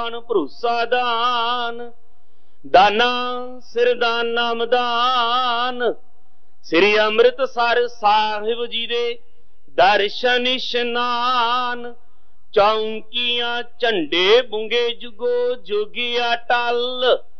ਭਰੋਸਾ ਦਾਨ, ਦਾਨਾ ਸਿਰ ਦਾਨ ਨਾਮ ਦਾਨ। ਸ੍ਰੀ ਅੰਮ੍ਰਿਤਸਰ ਸਾਹਿਬ ਜੀ ਦੇ ਦਰਸ਼ਨ ਇਸ਼ਨਾਨ, ਚੌਂਕੀਆਂ ਝੰਡੇ ਬੁੰਗੇ ਜੁਗੋ ਜੁਗੀ ਅਟਲ।